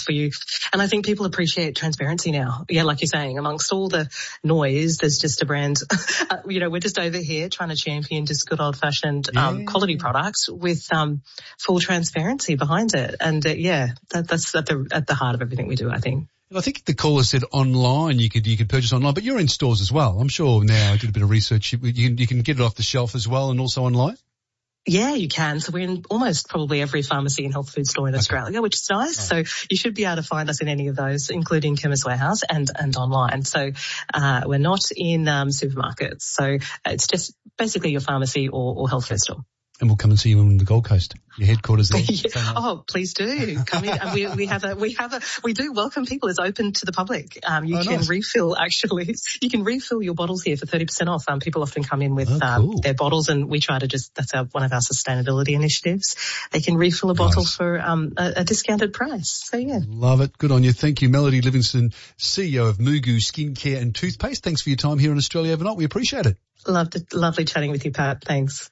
for you. And I think people appreciate transparency now. Yeah, like you're saying, amongst all the noise, there's just a brand. We're just over here trying to champion just good old-fashioned quality products with full transparency behind it. And that's at the heart of everything we do, I think. I think the caller said online you could purchase online, but you're in stores as well. I'm sure now, I did a bit of research, you can get it off the shelf as well and also online? Yeah, you can. So we're in almost probably every pharmacy and health food store in Australia, which is nice. So you should be able to find us in any of those, including Chemist Warehouse and online. So we're not in supermarkets. So it's just basically your pharmacy or health food store. And we'll come and see you on the Gold Coast, your headquarters there. Yeah. Oh, please do come in. And we do welcome people. It's open to the public. You can refill. Actually, you can refill your bottles here for 30% off. People often come in with their bottles, and we try to that's one of our sustainability initiatives. They can refill a bottle for a discounted price. So yeah, love it. Good on you. Thank you, Melody Livingston, CEO of Mugu Skincare and Toothpaste. Thanks for your time here on Australia Overnight. We appreciate it. Lovely chatting with you, Pat. Thanks.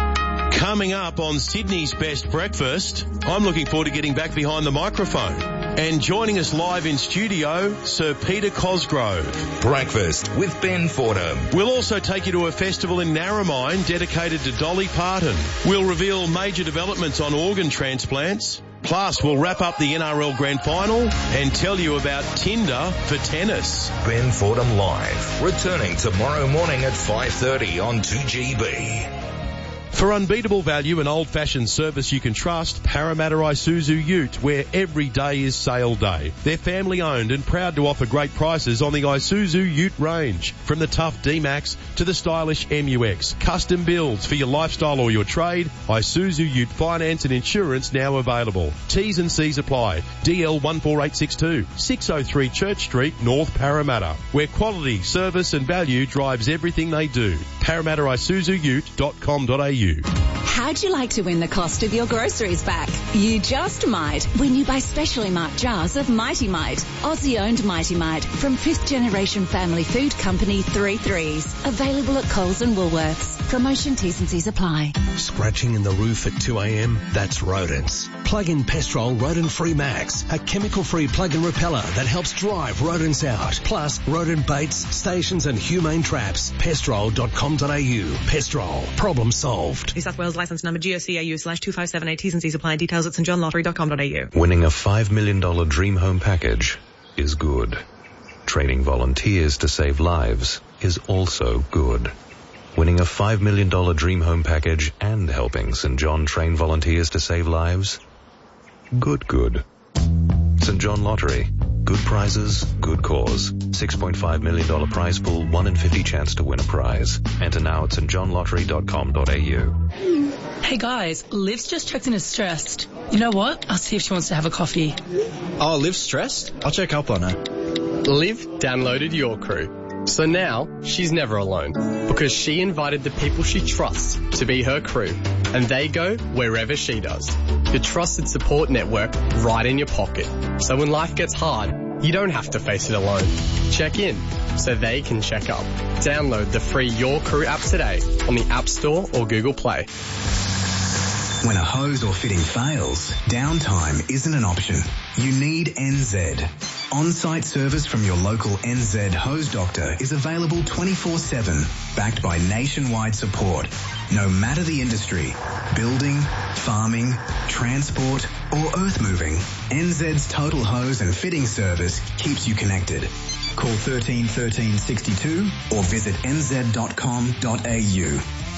Coming up on Sydney's Best Breakfast, I'm looking forward to getting back behind the microphone. And joining us live in studio, Sir Peter Cosgrove. Breakfast with Ben Fordham. We'll also take you to a festival in Narromine dedicated to Dolly Parton. We'll reveal major developments on organ transplants. Plus, we'll wrap up the NRL Grand Final and tell you about Tinder for tennis. Ben Fordham Live, returning tomorrow morning at 5:30 on 2GB. For unbeatable value and old-fashioned service you can trust, Parramatta Isuzu Ute, where every day is sale day. They're family-owned and proud to offer great prices on the Isuzu Ute range. From the tough D-Max to the stylish MUX. Custom builds for your lifestyle or your trade. Isuzu Ute finance and insurance now available. T's and C's apply. DL 14862, 603 Church Street, North Parramatta, where quality, service and value drives everything they do. ParramattaIsuzuUte.com.au. How'd you like to win the cost of your groceries back? You just might when you buy specially marked jars of Mighty Mite, Aussie-owned Mighty Mite from 5th generation family food company 3 Threes. Available at Coles and Woolworths. Promotion T's and C's apply. Scratching in the roof at 2 a.m? That's rodents. Plug in Pestrol Rodent Free Max, a chemical-free plug-in repeller that helps drive rodents out. Plus, rodent baits, stations and humane traps. Pestrol.com.au. Pestrol. Problem solved. New South Wales licence number GOCAU/2578. T's and C's apply. Details at stjohnlottery.com.au. Winning a $5 million dream home package is good. Training volunteers to save lives is also good. Winning a $5 million dream home package and helping St John train volunteers to save lives? Good. St John Lottery. Good prizes, good cause. $6.5 million prize pool, 1 in 50 chance to win a prize. Enter now at stjohnlottery.com.au. Hey guys, Liv's just checked in as stressed. You know what? I'll see if she wants to have a coffee. Oh, Liv's stressed? I'll check up on her. Liv downloaded Your Crew. So now she's never alone because she invited the people she trusts to be her crew, and they go wherever she does. The trusted support network right in your pocket. So when life gets hard, you don't have to face it alone. Check in so they can check up. Download the free Your Crew app today on the App Store or Google Play. When a hose or fitting fails, downtime isn't an option. You need NZ. On-site service from your local NZ hose doctor is available 24/7, backed by nationwide support. No matter the industry, building, farming, transport or earth moving, NZ's total hose and fitting service keeps you connected. Call 13 13 62 or visit nz.com.au.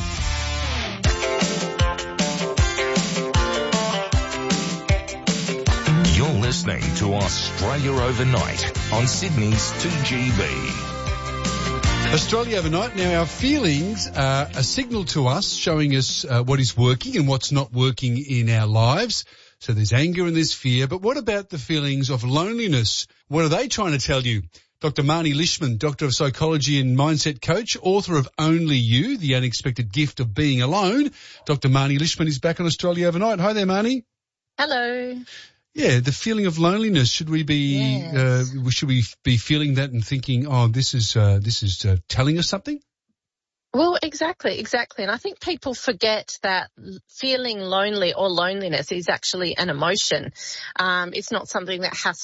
Listening to Australia Overnight on Sydney's 2GB. Australia Overnight. Now, our feelings are a signal to us, showing us what is working and what's not working in our lives. So there's anger and there's fear. But what about the feelings of loneliness? What are they trying to tell you? Dr. Marnie Lishman, Doctor of Psychology and Mindset Coach, author of Only You, The Unexpected Gift of Being Alone. Dr. Marnie Lishman is back on Australia Overnight. Hi there, Marnie. Hello. Yeah, the feeling of loneliness. Should we be feeling that and thinking, oh, this is telling us something? Well, exactly. And I think people forget that feeling lonely or loneliness is actually an emotion. It's not something that has